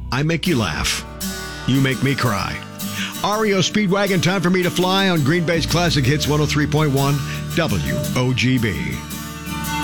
I make you laugh. You make me cry. REO Speedwagon, Time for Me to Fly on Green Bay's Classic Hits 103.1 WOGB.